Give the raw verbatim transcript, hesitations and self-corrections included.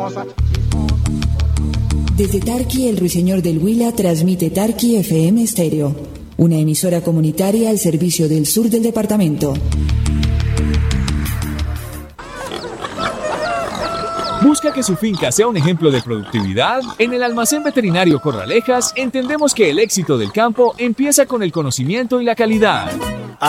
Desde Tarqui, el Ruiseñor del Huila transmite Tarqui F M Estéreo, una emisora comunitaria al servicio del sur del departamento. ¿Busca que su finca sea un ejemplo de productividad? En el Almacén Veterinario Corralejas entendemos que el éxito del campo empieza con el conocimiento y la calidad.